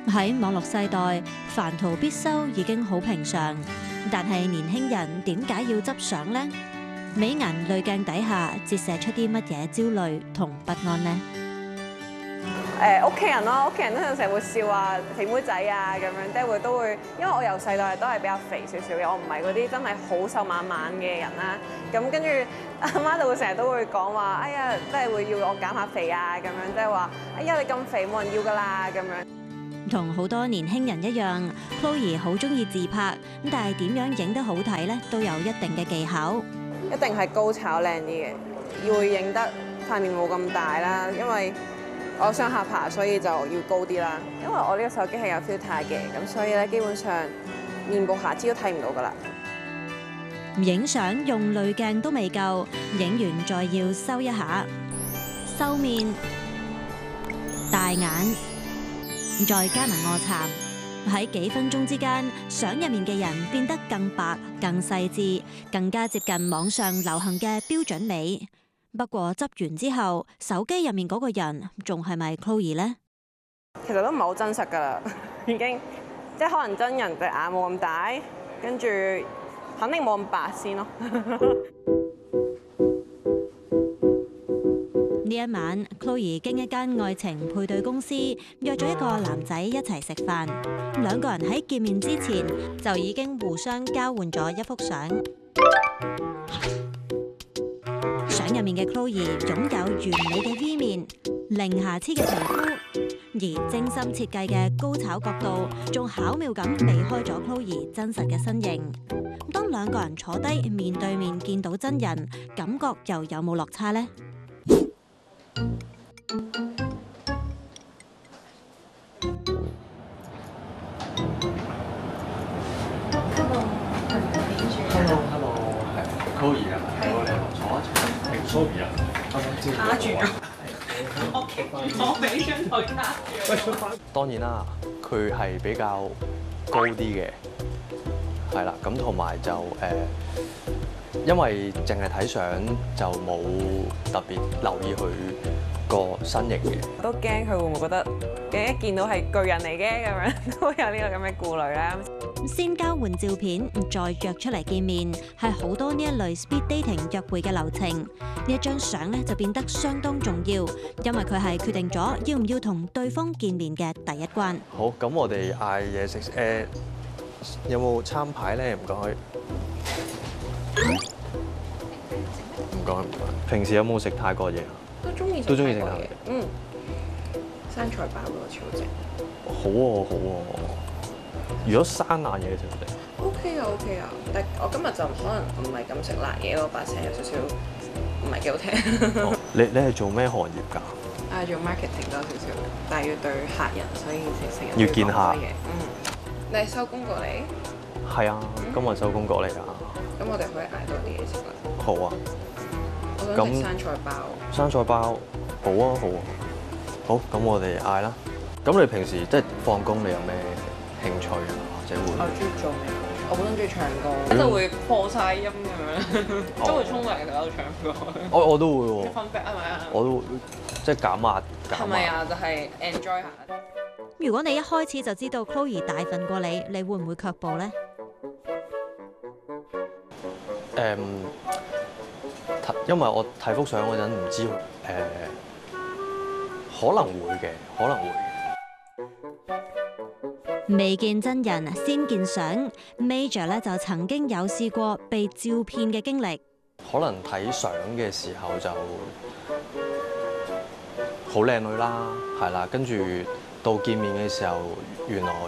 喺網絡世代，凡圖必修已經好平常，但係年輕人點解要執相呢？美顏濾鏡底下折射出啲乜嘢焦慮同不安呢？ 屋企人咯，屋企人都有時會笑啊，肥妹仔啊咁樣，即係都會，因為我由細到大都係比較肥少少嘅，我唔係嗰啲真係好瘦蜢蜢嘅人啦。咁跟住阿媽就會成日都會講話，哎呀，即係會要我減下肥啊咁樣，即係話，哎呀你咁肥冇人要㗎啦咁樣。 同好多年輕人一樣 ，Chloe 好中意自拍，但係點樣影得好睇呢？都有一定嘅技巧。 一定係高炒靚啲嘅，要影得塊面冇咁大啦，因為我雙下巴，所以就要高啲啦。因為我呢個手機係有 filter 嘅，咁所以咧基本上面部瑕疵都睇唔到噶啦。 影相用濾鏡都未夠，影完再要收一下，收面、大眼，再加埋臥蠶。喺幾分鐘之間，相入面嘅人變得更白、更細緻，更加接近網上流行嘅標準美。不過執完之後，手機入面嗰個人仲係咪 Chloe 呢？ 其實都唔係好真實㗎啦，已經即係可能真人隻眼冇咁大，跟住肯定冇咁白先咯。 呢一晚 ，Chloe 經一間愛情配對公司約咗一個男仔一齊食飯，兩個人喺見面之前就已經互相交換咗一幅相。相入面嘅 Chloe 擁有完美嘅 V 面、零瑕疵嘅皮膚，而精心設計嘅高炒角度仲巧妙咁避開咗 Chloe 真實嘅身形。當兩個人坐低面對面見到真人，感覺又有冇落差呢？ Hello， 係 Chloe 啊，你好，坐一坐。係 Chloe 啊， 卡住咗，我俾張台卡住。 當然啦，佢係比較高啲嘅，係啦，咁同埋就因為淨係睇相就冇特別留意佢個身形嘅。 都驚佢會唔會覺得一見到係巨人嚟嘅咁樣，都有呢個咁嘅顧慮啦。 先交換照片，再約出嚟見面，係好多呢一類 speed dating 約會嘅流程。呢一張相咧就變得相當重要，因為佢係決定咗要唔要同對方見面嘅第一關。 好，咁我哋嗌嘢食，有冇餐牌咧？唔該。唔該唔該。平時有冇食泰國嘢啊？ 都中意食泰國嘢。 嗯，生菜包嗰個超正。 好喎好喎。如果生冷嘢食唔食 ？OK 啊 OK 啊，但我今日就可能唔係咁食辣嘢咯，把聲有少少唔係幾好聽。 你係做咩行業㗎？ 做 marketing 多少少，但係要對客人，所以成日要見客嘅。你係收工過嚟？ 係啊，今日收工過嚟㗎。 咁我哋可以嗌多啲嘢食啦。 好啊。 我想食生菜包。 生菜包，好啊好啊。好，咁我哋嗌啦。咁你平時即係放工，你有咩興趣啊？或者會？ 我中意做咩？我本身中意唱歌，就會破晒音咁樣，都會沖涼嘅時候唱歌。 我都會喎。 分別係咪啊？ 我都會即係減壓。 係咪啊？就係 enjoy 下。 如果你一開始就知道 Chloe 大份過你，你會唔會卻步呢？ 因為我睇幅相嗰陣唔知可能會嘅，可能會。 未見真人先見相 ，Major 咧就曾經有試過被照騙嘅經歷。 可能睇相嘅時候就好靚女啦，係啦，跟住到見面嘅時候，原來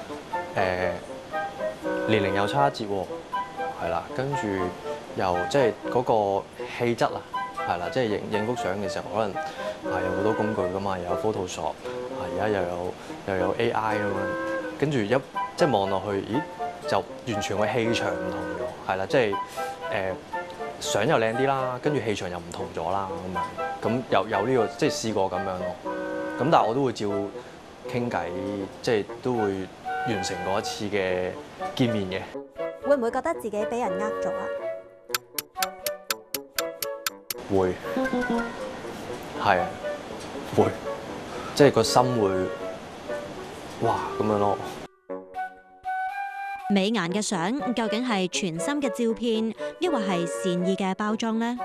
年齡又差一截喎，係啦，跟住又即係嗰個氣質啊，係啦，即係影幅相嘅時候，可能係有好多工具㗎嘛，又有 Photoshop，而家又有 AI 咁樣。跟住即係望落去，咦，就完全個氣場唔同咗，係啦，即係相又靚啲啦，跟住氣場又唔同咗啦，咁樣，咁有呢個即係試過咁樣咯。咁但係我都會照傾偈，即係都會完成嗰一次嘅見面嘅。 會唔會覺得自己俾人呃咗啊？ 會，係啊，會，即係個心會哇咁樣咯。 美顏嘅相究竟係全心嘅照片，抑或係善意嘅包裝呢？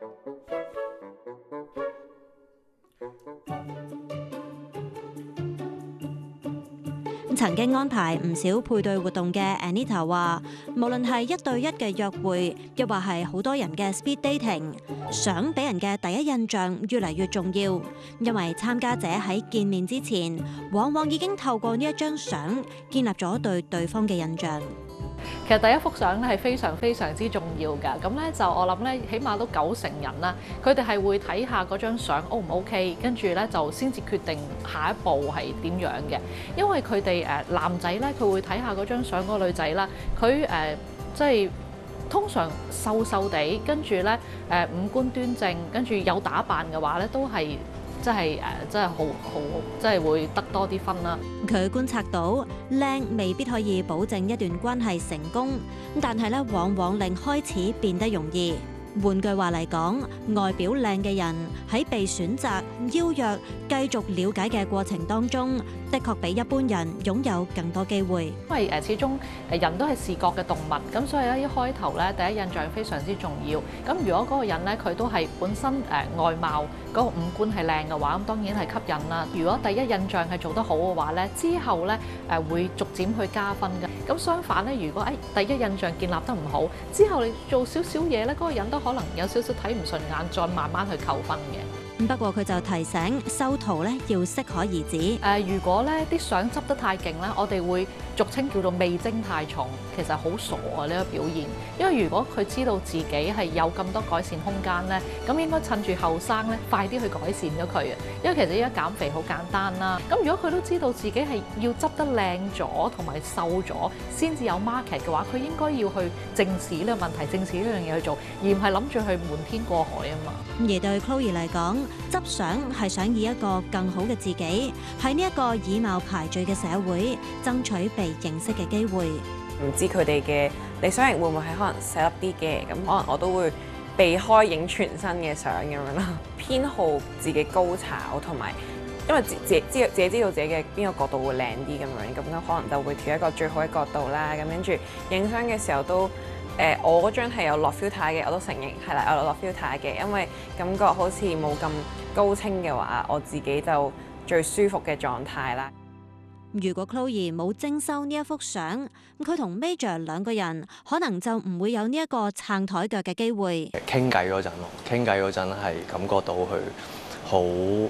曾經安排唔少配對活動嘅 Anita 話，無論係1對1嘅約會，又或係好多人嘅 speed dating，相俾人嘅第一印象越嚟越重要，因為參加者喺見面之前，往往已經透過呢一張相建立咗對對方嘅印象。 其實第一幅相咧係非常非常之重要㗎，咁咧就我諗咧，起碼都90%人啦，佢哋係會睇下嗰張相 O 唔 OK，跟住咧就先至決定下一步係點樣嘅。因為佢哋男仔咧，佢會睇下嗰張相嗰個女仔啦，佢即係通常瘦瘦地，跟住咧五官端正，跟住有打扮嘅話咧，都係真係好，真係會得多啲分啦。 佢觀察到靚未必可以保證一段關係成功，但係咧往往令開始變得容易。換句話嚟講，外表靚嘅人喺被選擇、邀約、繼續了解嘅過程當中，的確比一般人擁有更多機會。 因為始終人都係視覺嘅動物，咁所以咧一開頭咧第一印象非常之重要。咁如果嗰個人咧佢都係本身外貌嗰個五官係靚嘅話，咁當然係吸引啦。如果第一印象係做得好嘅話咧，之後咧會逐漸去加分嘅。咁相反咧，如果第一印象建立得唔好，之後你做少少嘢咧，嗰個人都可能有少少睇唔順眼，再慢慢去扣分嘅。 不過佢就提醒修圖咧要適可而止。 如果咧啲相執得太勁咧，我哋會俗稱叫做味精太重，其實好傻啊呢個表現。因為如果佢知道自己係有咁多改善空間咧，咁應該趁住後生咧，快啲去改善咗佢啊。因為其實依家減肥好簡單啦。咁如果佢都知道自己係要執得靚咗同埋瘦咗先至有 market 嘅話，佢應該要去正視呢個問題，正視呢樣嘢去做，而唔係諗住去瞞天過海啊嘛。 而對 Chloe 嚟講，執相係想以一個更好嘅自己，喺呢一個以貌排序嘅社會，爭取被認識嘅機會。 唔知佢哋嘅理想型會唔會係可能細粒啲嘅，咁可能我都會避開影全身嘅相咁樣啦。偏好自己高炒同埋，因為自己知道自己嘅邊個角度會靚啲咁樣，咁可能就會調一個最好嘅角度啦。咁跟住影相嘅時候都。我嗰張係有落 filter 嘅，我都承認係啦，有落 filter 嘅，因為感覺好似冇咁高清嘅話，我自己就最舒服嘅狀態啦。 如果 Chloe 冇徵收呢一幅相，佢同 Major 兩個人可能就唔會有呢一個撐台腳嘅機會。 傾偈嗰陣咯，傾偈嗰陣係感覺到佢好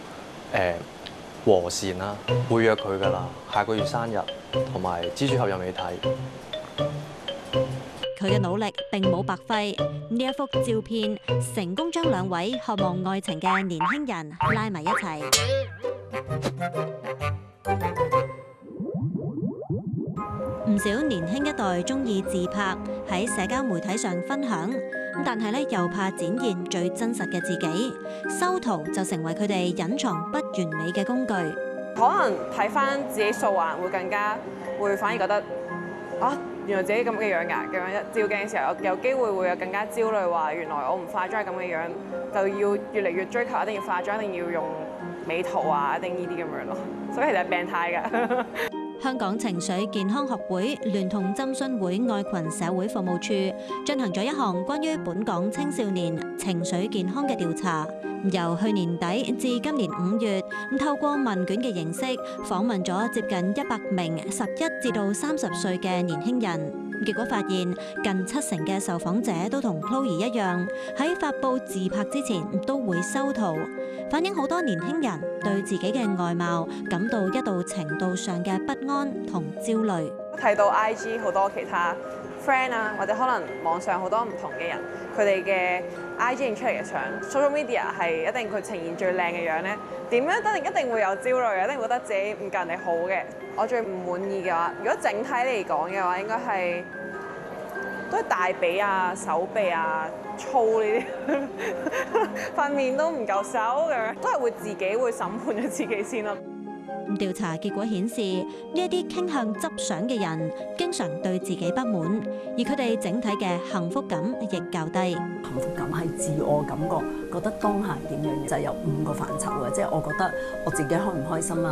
和善啦，會約佢㗎啦，下個月生日同埋蜘蛛俠又未睇。 佢嘅努力並冇白費，呢一幅照片成功將兩位渴望愛情嘅年輕人拉埋一齊。唔少年輕一代中意自拍，喺社交媒體上分享，但係咧又怕展現最真實嘅自己，修圖就成為佢哋隱藏不完美嘅工具。 可能睇返自己素顏會更加會反而覺得原來自己咁嘅樣㗎，咁樣一照鏡嘅時候有機會會有更加焦慮，話原來我唔化妝係咁嘅樣，就要越嚟越追求一定要化妝，一定要用美圖啊，一定呢啲咁樣咯，所以其實係病態㗎。 香港情緒健康學會聯同浸信會愛群社會服務處進行咗一項關於本港青少年情緒健康嘅調查，由去年底至今年5月，透過問卷嘅形式訪問咗接近100名11至到30歲嘅年輕人，結果發現近70%嘅受訪者都同 Chloe 一樣，喺發布自拍之前都會修圖，反映好多年輕人對自己嘅外貌感到一度程度上嘅不安同焦慮。 睇到 IG 好多其他 friend 啊，或者可能網上好多唔同嘅人，佢哋嘅 IG 影出嚟嘅相 ，social media 係一定佢呈現最靚嘅樣咧，點樣一定會有焦慮，一定覺得自己唔夠人哋好嘅。我最唔滿意嘅話，如果整體嚟講嘅話，應該係都係大髀啊、手臂啊粗呢啲，塊面都唔夠手嘅，都係會自己會審判咗自己先咯。 調查結果顯示，呢一啲傾向執相嘅人，經常對自己不滿，而佢哋整體嘅幸福感亦較低。 幸福感係自我感覺，覺得當下點樣就係有5個範疇嘅，即係我覺得我自己開唔開心啊。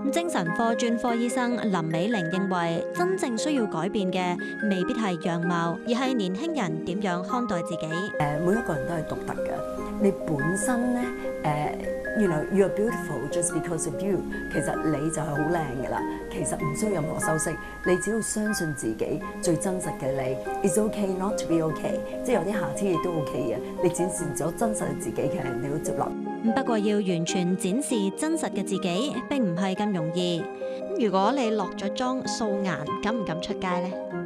精神科專科醫生林美玲認為，真正需要改變嘅未必係樣貌，而係年輕人點樣看待自己。 每一個人都係獨特嘅，你本身咧you know you're beautiful just because of you， 其實你就係好靚嘅啦，其實唔需要任何修飾，你只要相信自己最真實嘅你 ，is okay not to be okay， 即係有啲瑕疵亦都 OK 嘅，你展示咗真實嘅自己，其實人哋會接納。 不過要完全展示真實嘅自己並唔係咁容易。如果你落咗妝素顏，敢唔敢出街呢？